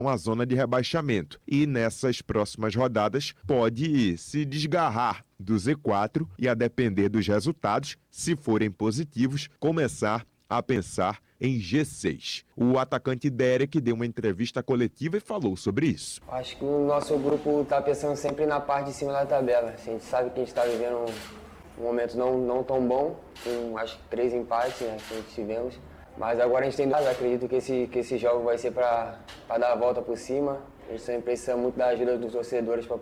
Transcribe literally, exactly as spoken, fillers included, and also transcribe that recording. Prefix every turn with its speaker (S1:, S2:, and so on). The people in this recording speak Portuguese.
S1: a zona de rebaixamento e nessas próximas rodadas pode se desgarrar do Z quatro e, a depender dos resultados, se forem positivos, começar a pensar em G seis. O atacante Derek deu uma entrevista coletiva e falou sobre isso.
S2: Acho que o nosso grupo está pensando sempre na parte de cima da tabela. A gente sabe que a gente está vivendo um, um momento não, não tão bom, com acho que três empates, né, que a gente tivemos. Mas agora a gente tem dado, acredito que esse, que esse jogo vai ser para dar a volta por cima. A gente também precisa muito da ajuda dos torcedores para